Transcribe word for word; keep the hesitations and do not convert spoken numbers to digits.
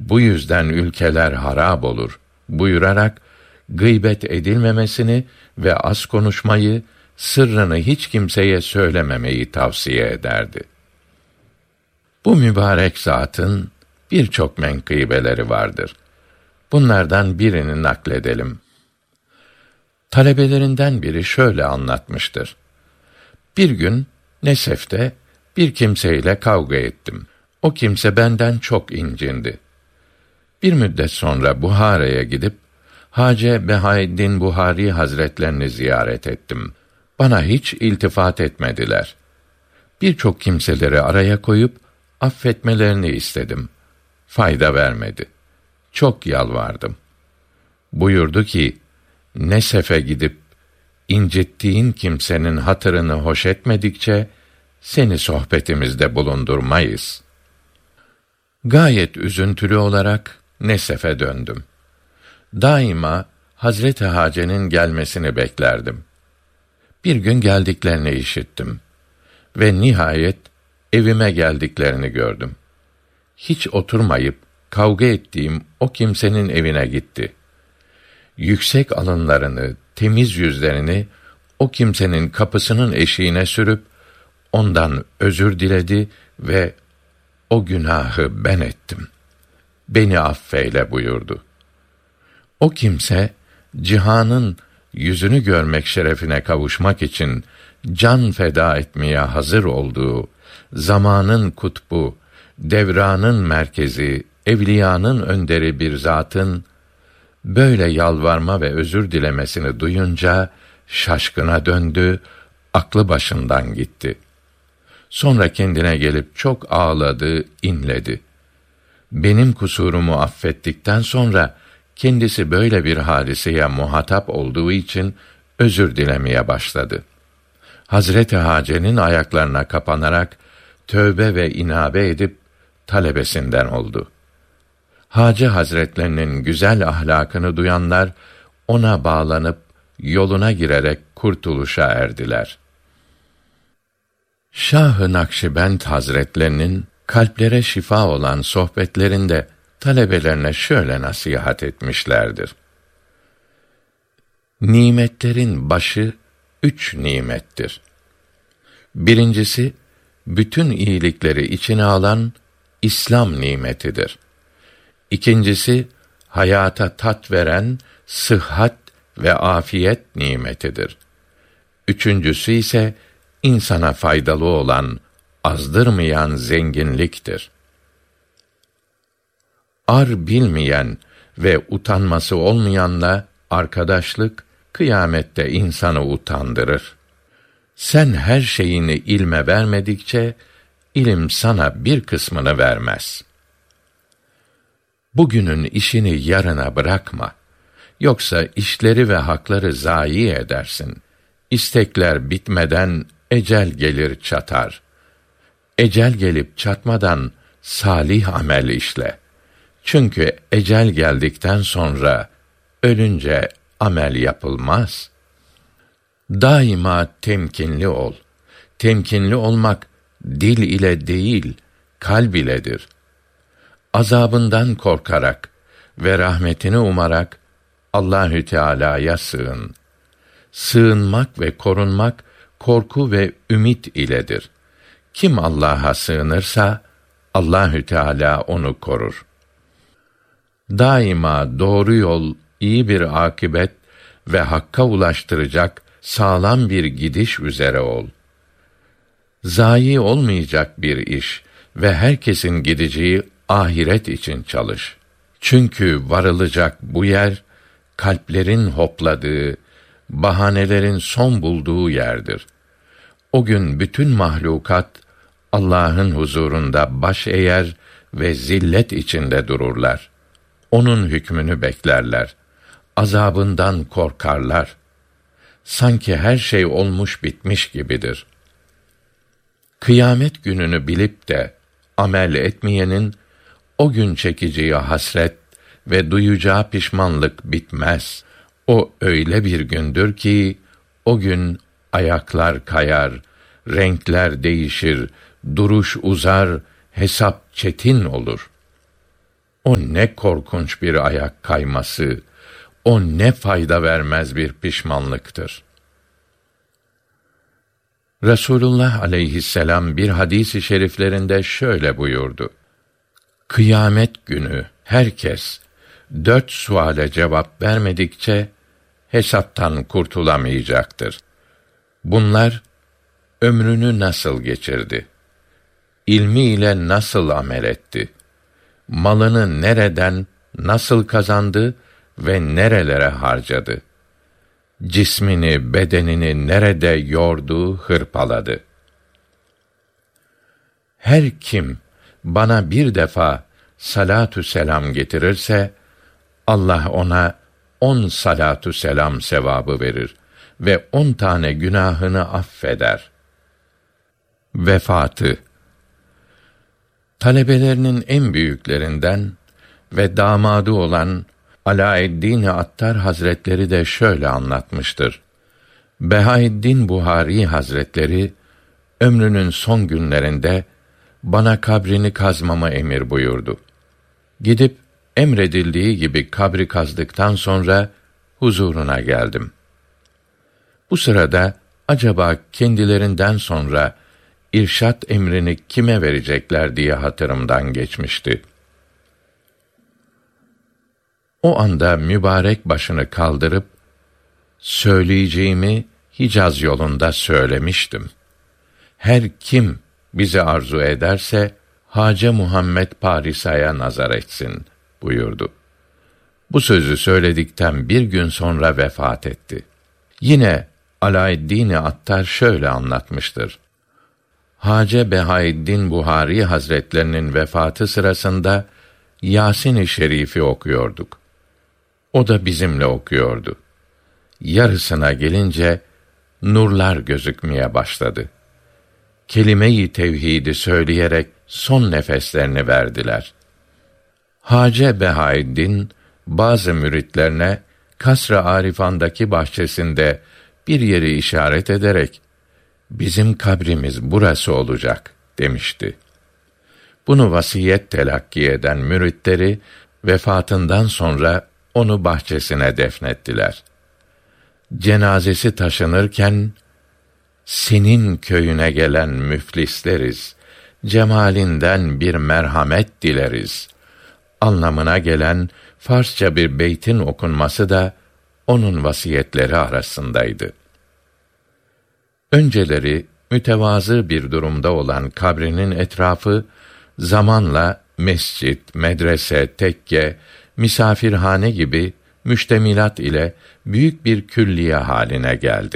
bu yüzden ülkeler harap olur buyurarak gıybet edilmemesini ve az konuşmayı, sırrını hiç kimseye söylememeyi tavsiye ederdi. Bu mübarek zatın birçok menkıbeleri vardır. Bunlardan birini nakledelim. Talebelerinden biri şöyle anlatmıştır. Bir gün Nesef'te bir kimseyle kavga ettim. O kimse benden çok incindi. Bir müddet sonra Buhara'ya gidip Hacı Behaeddin Buhari Hazretlerini ziyaret ettim. Bana hiç iltifat etmediler. Birçok kimseleri araya koyup affetmelerini istedim. Fayda vermedi. Çok yalvardım. Buyurdu ki, Nesef'e gidip incittiğin kimsenin hatırını hoş etmedikçe seni sohbetimizde bulundurmayız. Gayet üzüntülü olarak Nesef'e döndüm. Daima Hazreti Hace'nin gelmesini beklerdim. Bir gün geldiklerini işittim ve nihayet evime geldiklerini gördüm. Hiç oturmayıp kavga ettiğim o kimsenin evine gitti. Yüksek alınlarını, temiz yüzlerini o kimsenin kapısının eşiğine sürüp ondan özür diledi ve o günahı ben ettim. Beni affeyle buyurdu. O kimse cihanın yüzünü görmek şerefine kavuşmak için can feda etmeye hazır olduğu zamanın kutbu, devranın merkezi, evliyanın önderi bir zatın böyle yalvarma ve özür dilemesini duyunca şaşkına döndü, aklı başından gitti. Sonra kendine gelip çok ağladı, inledi. Benim kusurumu affettikten sonra kendisi böyle bir hadiseye muhatap olduğu için özür dilemeye başladı. Hazreti Hace'nin ayaklarına kapanarak tövbe ve inabe edip talebesinden oldu. Hacı Hazretlerinin güzel ahlakını duyanlar ona bağlanıp yoluna girerek kurtuluşa erdiler. Şah-ı Nakşibend Hazretlerinin kalplere şifa olan sohbetlerinde talebelerine şöyle nasihat etmişlerdir. Nimetlerin başı üç nimettir. Birincisi, bütün iyilikleri içine alan İslam nimetidir. İkincisi, hayata tat veren sıhhat ve afiyet nimetidir. Üçüncüsü ise insana faydalı olan, azdırmayan zenginliktir. Ar bilmeyen ve utanması olmayanla arkadaşlık kıyamette insanı utandırır. Sen her şeyini ilme vermedikçe ilim sana bir kısmını vermez. Bugünün işini yarına bırakma. Yoksa işleri ve hakları zayi edersin. İstekler bitmeden ecel gelir çatar. Ecel gelip çatmadan salih amel işle. Çünkü ecel geldikten sonra ölünce amel yapılmaz. Daima temkinli ol. Temkinli olmak dil ile değil, kalb iledir. Azabından korkarak ve rahmetini umarak Allahü Teala'ya sığın. Sığınmak ve korunmak korku ve ümit iledir. Kim Allah'a sığınırsa Allahü Teala onu korur. Daima doğru yol, iyi bir akibet ve hakka ulaştıracak sağlam bir gidiş üzere ol. Zayi olmayacak bir iş ve herkesin gideceği ahiret için çalış. Çünkü varılacak bu yer kalplerin hopladığı, bahanelerin son bulduğu yerdir. O gün bütün mahlukat Allah'ın huzurunda baş eğer ve zillet içinde dururlar. Onun hükmünü beklerler. Azabından korkarlar. Sanki her şey olmuş bitmiş gibidir. Kıyamet gününü bilip de amel etmeyenin o gün çekeceği hasret ve duyacağı pişmanlık bitmez. O öyle bir gündür ki o gün ayaklar kayar, renkler değişir, duruş uzar, hesap çetin olur. O ne korkunç bir ayak kayması, o ne fayda vermez bir pişmanlıktır. Resulullah aleyhisselam bir hadis-i şeriflerinde şöyle buyurdu: Kıyamet günü herkes dört suale cevap vermedikçe hesaptan kurtulamayacaktır. Bunlar: ömrünü nasıl geçirdi? İlmiyle nasıl amel etti? Malını nereden, nasıl kazandı ve nerelere harcadı? Cismini, bedenini nerede yordu, hırpaladı? Her kim bana bir defa salatü selam getirirse, Allah ona on salatü selam sevabı verir ve on tane günahını affeder. Vefatı. Talebelerinin en büyüklerinden ve damadı olan Alaeddin Attar Hazretleri de şöyle anlatmıştır. Behaeddin Buhari Hazretleri ömrünün son günlerinde bana kabrini kazmama emir buyurdu. Gidip emredildiği gibi kabri kazdıktan sonra huzuruna geldim. Bu sırada acaba kendilerinden sonra irşad emrini kime verecekler diye hatırımdan geçmişti. O anda mübarek başını kaldırıp, söyleyeceğimi Hicaz yolunda söylemiştim. Her kim bizi arzu ederse, Hacı Muhammed Parisa'ya nazar etsin buyurdu. Bu sözü söyledikten bir gün sonra vefat etti. Yine Alaeddin Attar şöyle anlatmıştır. Hacı Behaeddin Buhari Hazretlerinin vefatı sırasında Yasin-i Şerif'i okuyorduk. O da bizimle okuyordu. Yarısına gelince nurlar gözükmeye başladı. Kelime-i tevhidi söyleyerek son nefeslerini verdiler. Hacı Behaeddin bazı müritlerine Kasr-ı Arifan'daki bahçesinde bir yeri işaret ederek bizim kabrimiz burası olacak demişti. Bunu vasiyet telakki eden müritleri vefatından sonra onu bahçesine defnettiler. Cenazesi taşınırken senin köyüne gelen müflisleriz, cemalinden bir merhamet dileriz anlamına gelen Farsça bir beytin okunması da onun vasiyetleri arasındaydı. Önceleri mütevazı bir durumda olan kabrinin etrafı zamanla mescit, medrese, tekke, misafirhane gibi müştemilat ile büyük bir külliye haline geldi.